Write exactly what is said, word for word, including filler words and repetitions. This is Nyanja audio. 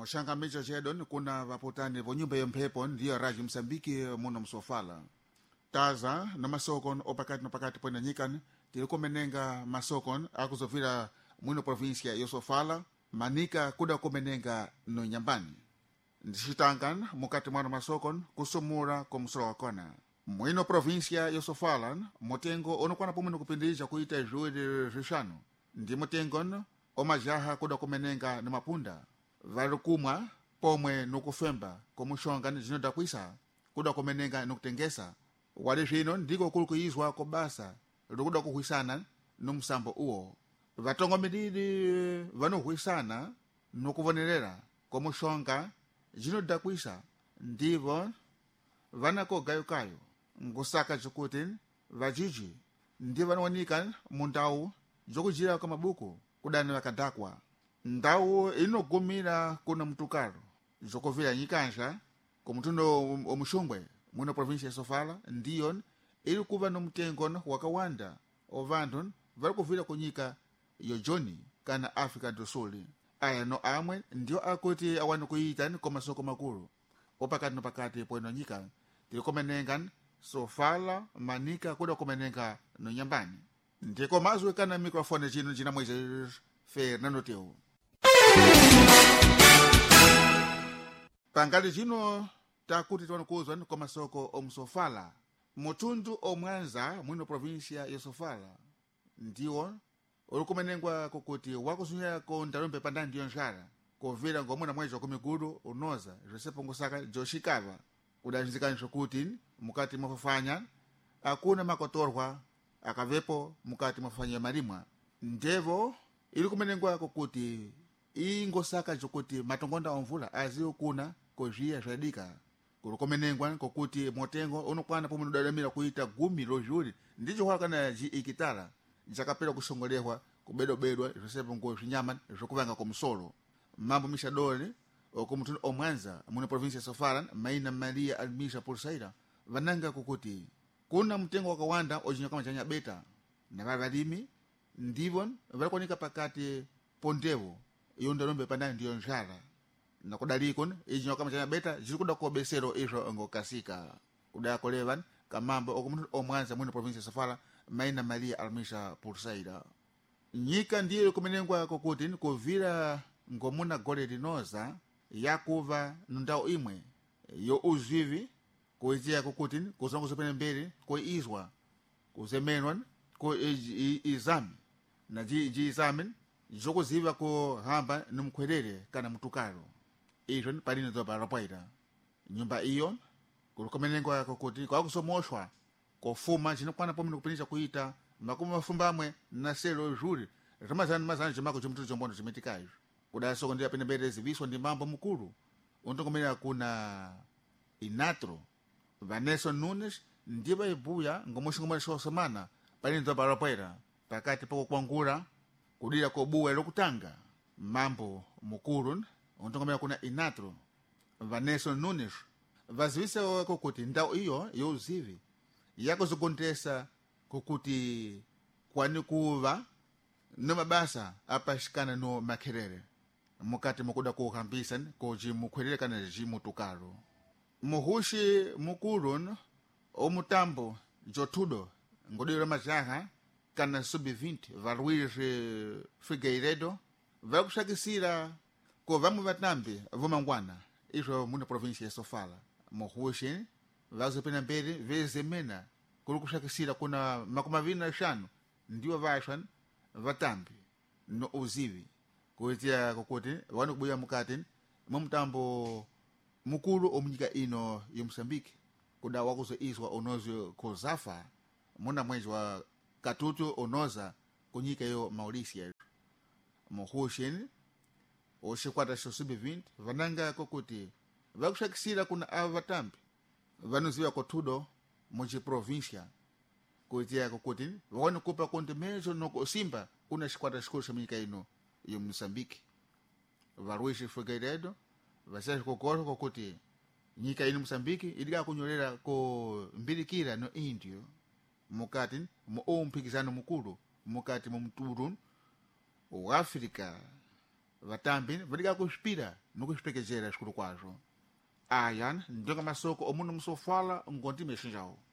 moshanga micho chedon kuna vaputani vonyumba yomphepo ndiyo raji Msambiki muno msofala taza na masokon opakati na pakati pwena nyikan tilikumenenga masokon akuzovira mwino provinsia yosofala manika kuda kumenenga no nyambani ndishitangan mukati mwana masokon kusumura kumsolo wakona mwino provinsia yosofala motengo onokwana pomwino kupindisha kuita juwiri rishano ndi motengon omajaha kuda kumenenga na mapunda valukumwa pomwe nukufemba komushonga zinoda kwisa kuda kumenenga nukutengesa wali zvino ndiko kulukuyizwa kobasa likuda kuhwisana numsambo uwo vatongomedidi vanuhwisana nukuvonerera komushonga zinoda kwisa ndivo vanako gayokayo ngusaka zikuti vajiji ndi vanowanika mundawu zokujira kwa mabuku kudani vakadakwa ndawu inogumira kuna mtukaro zokuvira nyikanja kumutundo omushungwe muno provinsia Sofala ndiyo ili kuva nomutengo wakawanda ovantu vari kuvira kunyika yojoni kana Africa do Sul aya no amwe ndiyo akuti awani kuita kwa masoko makulu opakati nopakati pweno nyika tilikomenenga Sofala manika kuda kumenenga no nyambani ndiko mazwe kana mikrofone chino china mweze Fernando Teu pangali chino takuti tiwanukuzwa kwa masoko omsofala mutundu omwanza mwino provinsia ya Sofala ndiwo ulikumenengwa kukuti wakusunya ko ndalombe pandani ndiyo njara kovira ngomuna mwezo kumiguru unoza josepo ngusaka joshikava kudanjizikanisho kuti mukati mwafafanya akuna makotorwa akavepo mukati mwafafanya marimwa ndevo ilikumenengwa kukuti ingosaka jokuti matongonda omvula aziyo kuna kozhiya zvadika kulikomenengwa kokuti motengo unokwana pomwe nudadamira kuita gumi lojuli ndicho wakana ji ikitala jakapera kusongolehwa kubedobedwa josepo ngo zvinyama zokuvanga komsolo mambo mishadole okumutundu omwanza muno provinsia Sofala maina Maria Almisha Pulsaira vananga kukuti kuna mtengo wakawanda ojinya kama chanya beta na valimi ndivo valikonika pakati pondevo iyo ndalombe pandani ndiyo njala na kudaliko ijinya kama chanya beta zilikuda kobesero izo ngokasika kudako levan kamambo okumutundu omwanza muno provinsia Sofala maina Maria Almisha Pulsaira nyika ndiyo kumenengwa kukuti kuvira ngomuna gole linoza yakuva nundao imwe yo uzivi kuizia kukuti kuzongo zopene mbele kuizwa kuzemenwa ku izami na ji ji examen zokuziva ko hamba numkwelele kana mtukalo izo palino do parapaita nyumba iyo kulikomenengwa kukuti kwa kusomoshwa kofuma chinokwana pomwe kupinisha kuita makuma mafumbamwe na selo juri ramazani mazani chimako chimtu chombono chimetikayo kudasoko ndi apene mbele ziviswa ndi mambo mukulu untokomera kuna Inatro Vanessa Nunes ndiba ibuya ngomushingomwe shosomana palinzo parapaira pakati poko kwangura kudira kobuwa lokutanga mambo mukulu untokomera kuna Inatro Vanessa Nunes vazivisa wako kuti ndao iyo yozivi yako zokontesa kukuti kwani kuva no mabasa apashikana no makerere mukati mukuda kuhambisa koji mukwelele kana jimutukalo muhushi mukulu omutambo jotudo ngodira majaha kana sub vinte Valuís Figueiredo vakushakisira ko vamu vatambi vomangwana izo muno provinsia ya Sofala muhushi vazopena mbele vezemena kulikushakisira kuna makumi maviri na shanu ndiwo vashwan vatambi no uzivi kuitia kukuti wanu kubuya mukati mumutambo mukulu omunyika ino yo Msambiki kuda wakuzo izwa onozo kozafa muna mwezi wa katutu onoza kunyika yo Maurisia muhushin oshikwata sub vinte vananga kukuti vakushakisira kuna ava vatambi vanuziwa kotudo muchi provincia kuitia kukuti wanu kupa konti mezo noko simba kuna shikwata shikuru shaminyika ino yo Msambiki Valuís Figueiredo vasashi kokoro kokuti nyika ino Msambiki ilika kunyolera ko mbilikira no Indio mukati mu mpikisano mukulu mukati mu mturu wa Afrika vatambi vadiga kuspira nikuspekezera xikulu kwazo aya ndonga masoko omuno musofala ngonti mexinjawo